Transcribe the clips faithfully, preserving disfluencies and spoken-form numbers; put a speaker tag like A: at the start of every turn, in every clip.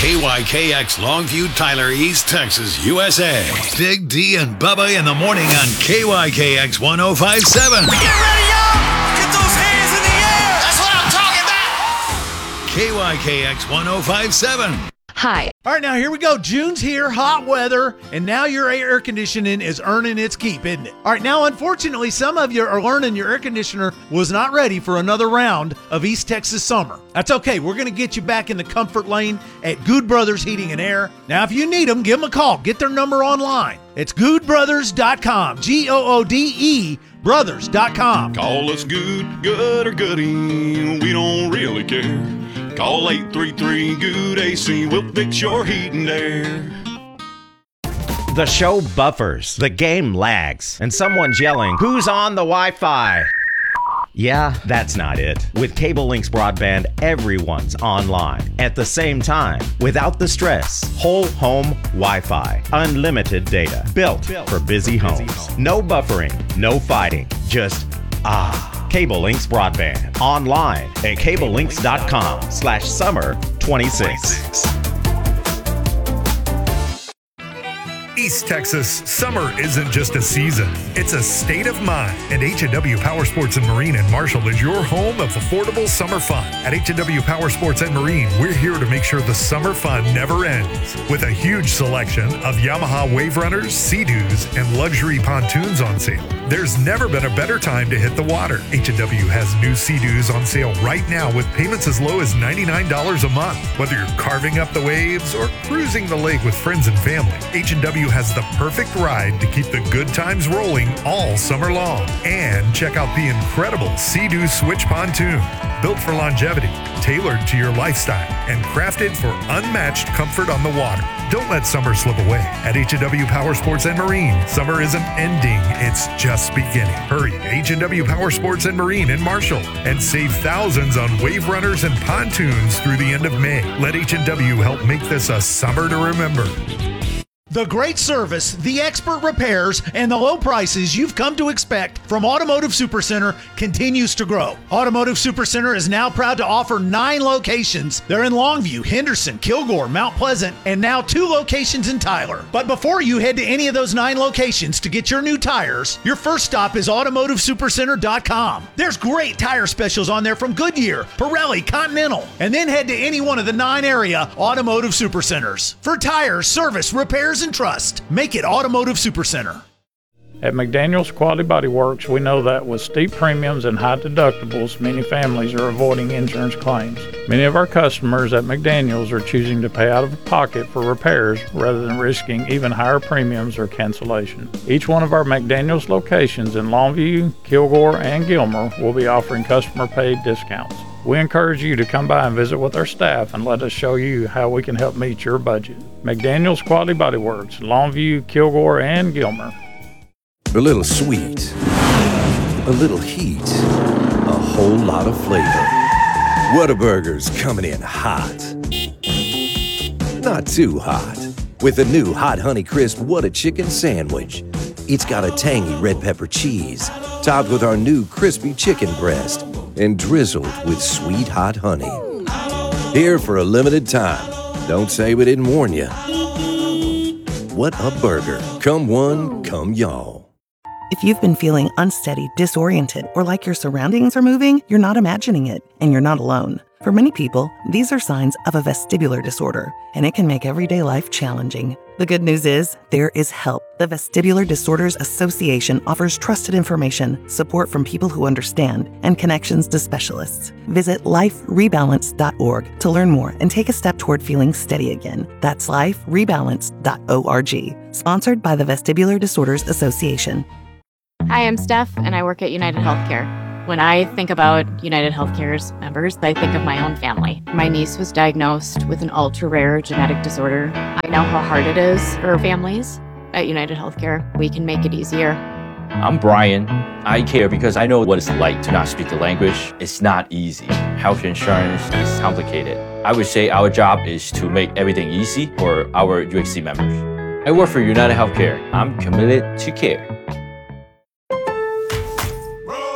A: K Y K X Longview, Tyler, East Texas, U S A. Big D and Bubba in the morning on K Y K X one oh five point seven.
B: Get ready, y'all! Get those hands in the air! That's what I'm talking about!
A: K Y K X one oh five point seven.
C: Hi.
D: All right, now here we go. June's here, hot weather, and now your air conditioning is earning its keep, isn't it? All right, now unfortunately, some of you are learning your air conditioner was not ready for another round of East Texas summer. That's okay. We're going to get you back in the comfort lane at Good Brothers Heating and Air. Now, if you need them, give them a call. Get their number online. It's good brothers dot com, G O O D E, brothers dot com.
E: Call us good, good or goody, we don't really care. Call eight three three, good A C, we'll fix your heat and air.
F: The show buffers, the game lags, and someone's yelling, "Who's on the Wi-Fi?" Yeah, that's not it. With Cable Links Broadband, everyone's online at the same time, without the stress. Whole home Wi-Fi, unlimited data, built for busy homes. No buffering, no fighting, just ah. Cable Links Broadband, online at cable links dot com slash summer twenty-six.
G: East Texas, summer isn't just a season, it's a state of mind. And H and W Power Sports and Marine in Marshall is your home of affordable summer fun. At H and W Power Sports and Marine, we're here to make sure the summer fun never ends. With a huge selection of Yamaha Wave Runners, Sea-Doos, and luxury pontoons on sale, there's never been a better time to hit the water. H and W has new Sea-Doos on sale right now with payments as low as ninety-nine dollars a month. Whether you're carving up the waves or cruising the lake with friends and family, H and W has the perfect ride to keep the good times rolling all summer long. And check out the incredible Sea-Doo Switch Pontoon. Built for longevity, tailored to your lifestyle, and crafted for unmatched comfort on the water. Don't let summer slip away. At H and W Power Sports and Marine, summer isn't ending, it's just beginning. Hurry to H and W Power Sports and Marine in Marshall and save thousands on wave runners and pontoons through the end of May. Let H and W help make this a summer to remember.
D: The great service, the expert repairs, and the low prices you've come to expect from Automotive Supercenter continues to grow. Automotive Supercenter is now proud to offer nine locations. They're in Longview, Henderson, Kilgore, Mount Pleasant, and now two locations in Tyler. But before you head to any of those nine locations to get your new tires, your first stop is automotive supercenter dot com. There's great tire specials on there from Goodyear, Pirelli, Continental, and then head to any one of the nine area Automotive Supercenters. For tires, service, repairs, and trust, make it Automotive Supercenter.
H: At McDaniels Quality Body Works, we know that with steep premiums and high deductibles, many families are avoiding insurance claims. Many of our customers at McDaniels are choosing to pay out of pocket for repairs rather than risking even higher premiums or cancellation. Each one of our McDaniels locations in Longview, Kilgore, and Gilmer will be offering customer-paid discounts. We encourage you to come by and visit with our staff and let us show you how we can help meet your budget. McDaniels Quality Body Works, Longview, Kilgore, and Gilmer.
I: A little sweet, a little heat, a whole lot of flavor. Whataburger's coming in hot. Not too hot. With the new Hot Honey Crisp What a Chicken Sandwich. It's got a tangy red pepper cheese, topped with our new crispy chicken breast, and drizzled with sweet hot honey. Here for a limited time. Don't say we didn't warn you. What a burger. Come one, come y'all.
J: If you've been feeling unsteady, disoriented, or like your surroundings are moving, you're not imagining it, and you're not alone. For many people, these are signs of a vestibular disorder, and it can make everyday life challenging. The good news is, there is help. The Vestibular Disorders Association offers trusted information, support from people who understand, and connections to specialists. Visit life rebalance dot org to learn more and take a step toward feeling steady again. That's life rebalance dot org. Sponsored by the Vestibular Disorders Association.
K: Hi, I'm Steph, and I work at United Healthcare. When I think about United Healthcare's members, I think of my own family. My niece was diagnosed with an ultra-rare genetic disorder. I know how hard it is for families. At United Healthcare, we can make it easier.
L: I'm Brian. I care because I know what it's like to not speak the language. It's not easy. Health insurance is complicated. I would say our job is to make everything easy for our U H C members. I work for United Healthcare. I'm committed to care.
M: H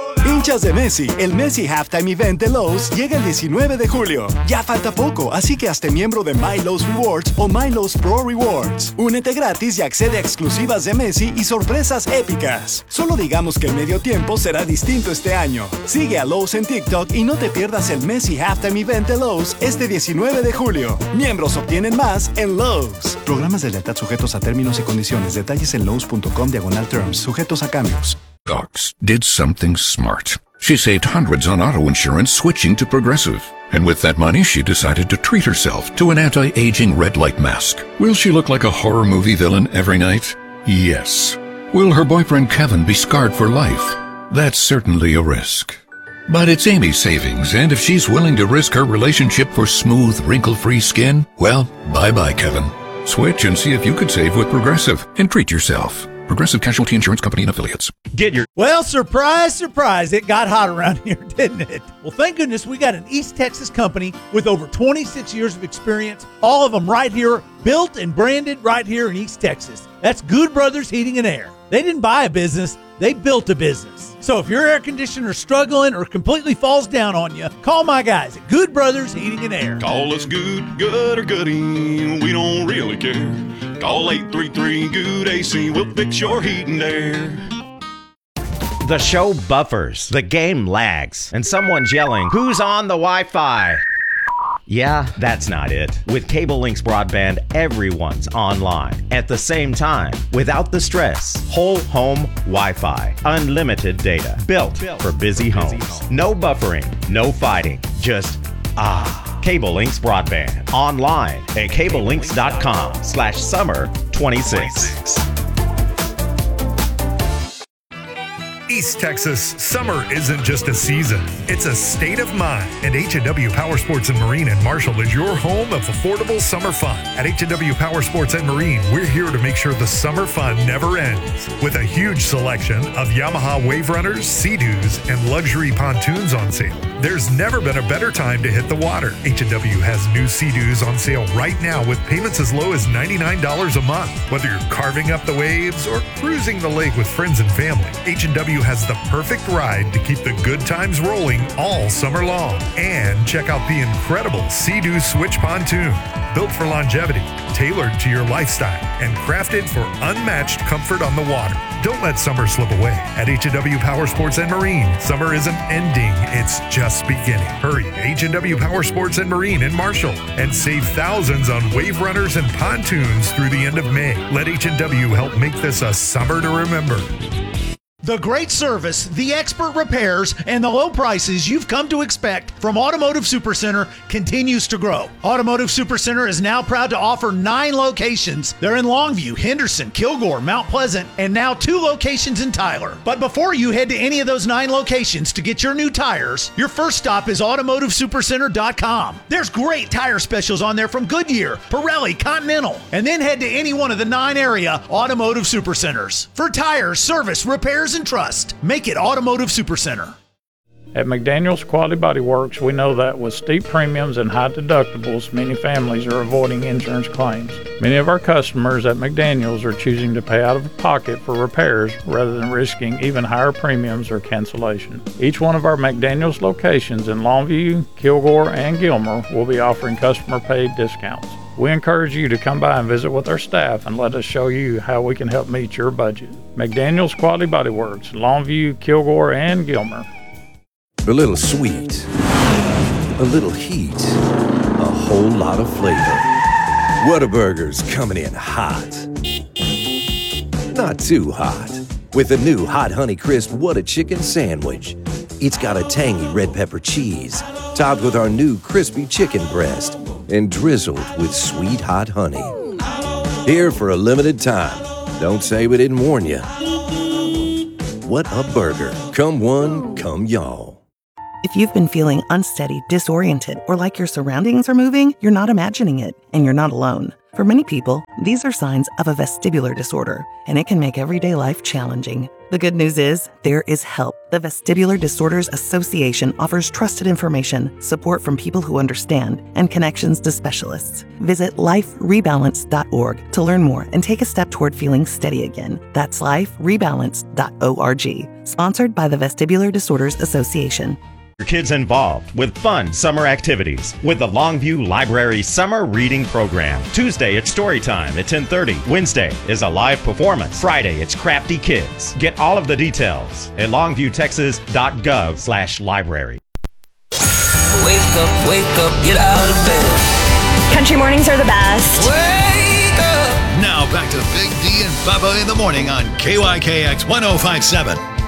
C: hinchas de Messi, el Messi Halftime Event de Lowe's llega el diecinueve de julio. Ya falta poco, así que hazte miembro de My Lowe's Rewards o My Lowe's Pro Rewards. Únete gratis y accede a exclusivas de Messi y sorpresas épicas. Solo digamos que el medio tiempo será distinto este año. Sigue a Lowe's en TikTok y no te pierdas el Messi Halftime Event de Lowe's este diecinueve de julio. Miembros obtienen más en Lowe's. Programas de lealtad sujetos a términos y condiciones. Detalles en lowes.com diagonal terms. Sujetos a cambios.
M: Cox did something smart. She saved hundreds on auto insurance switching to Progressive. And with that money, she decided to treat herself to an anti-aging red light mask. Will she look like a horror movie villain every night? Yes. Will her boyfriend Kevin be scarred for life? That's certainly a risk. But it's Amy's savings, and if she's willing to risk her relationship for smooth, wrinkle-free skin, well, bye-bye, Kevin. Switch and see if you could save with Progressive and treat yourself. Progressive Casualty Insurance Company and Affiliates.
D: Get your... Well, surprise, surprise, it got hot around here, didn't it? Well, thank goodness we got an East Texas company with over twenty-six years of experience, all of them right here, built and branded right here in East Texas. That's Good Brothers Heating and Air. They didn't buy a business, they built a business. So if your air conditioner's struggling or completely falls down on you, call my guys at Good Brothers Heating and Air.
E: Call us Good, Good or Goody, we don't really care. Call eight three three, good A C, we'll fix your heat and air.
F: The show buffers, the game lags, and someone's yelling, "Who's on the Wi-Fi?" Yeah, that's not it. With Cable Links Broadband, everyone's online at the same time, without the stress. Whole home Wi-Fi, unlimited data, built for busy homes. No buffering, no fighting, just ah. Cable Links Broadband, online at cablelinks.com slash summer 26.
G: East Texas, summer isn't just a season, it's a state of mind. And H and W Power Sports and Marine in Marshall is your home of affordable summer fun. At H and W Power Sports and Marine, we're here to make sure the summer fun never ends. With a huge selection of Yamaha Wave Runners, Sea-Doos, and luxury pontoons on sale, there's never been a better time to hit the water. H and W has new Sea-Doos on sale right now with payments as low as ninety-nine dollars a month. Whether you're carving up the waves or cruising the lake with friends and family, H and W has the perfect ride to keep the good times rolling all summer long. And check out the incredible Sea-Doo Switch Pontoon. Built for longevity, tailored to your lifestyle, and crafted for unmatched comfort on the water. Don't let summer slip away. At H and W Power Sports and Marine, summer isn't ending, it's just beginning. Hurry to H and W Power Sports and Marine in Marshall and save thousands on wave runners and pontoons through the end of May. Let H and W help make this a summer to remember.
D: The great service, the expert repairs, and the low prices you've come to expect from Automotive Supercenter continues to grow. Automotive Supercenter is now proud to offer nine locations. They're in Longview, Henderson, Kilgore, Mount Pleasant, and now two locations in Tyler. But before you head to any of those nine locations to get your new tires, your first stop is automotive supercenter dot com. There's great tire specials on there from Goodyear, Pirelli, Continental, and then head to any one of the nine area Automotive Supercenters. For tires, service, repairs, and trust, make it Automotive Supercenter.
H: At McDaniels Quality Body Works, we know that with steep premiums and high deductibles, many families are avoiding insurance claims. Many of our customers at McDaniels are choosing to pay out of pocket for repairs rather than risking even higher premiums or cancellation. Each one of our McDaniels locations in Longview, Kilgore, and Gilmer will be offering customer-paid discounts. We encourage you to come by and visit with our staff and let us show you how we can help meet your budget. McDaniels Quality Body Works, Longview, Kilgore, and Gilmer.
I: A little sweet, a little heat, a whole lot of flavor. Whataburger's coming in hot. Not too hot. With the new Hot Honey Crisp What a Chicken Sandwich. It's got a tangy red pepper cheese, topped with our new crispy chicken breast, and drizzled with sweet hot honey. Here for a limited time. Don't say we didn't warn you. What a burger. Come one, come y'all.
J: If you've been feeling unsteady, disoriented, or like your surroundings are moving, you're not imagining it, and you're not alone. For many people, these are signs of a vestibular disorder, and it can make everyday life challenging. The good news is, there is help. The Vestibular Disorders Association offers trusted information, support from people who understand, and connections to specialists. Visit life rebalance dot org to learn more and take a step toward feeling steady again. That's life rebalance dot org. Sponsored by the Vestibular Disorders Association.
F: Your kids involved with fun summer activities with the Longview Library Summer Reading Program. Tuesday, it's story time at ten thirty. Wednesday is a live performance. Friday, it's Crafty Kids. Get all of the details at longview texas dot gov slash library.
N: Wake up, wake up, get out of bed.
O: Country mornings are the best.
N: Wake up.
A: Now back to Big D and Bubba in the morning on K Y K X one oh five point seven.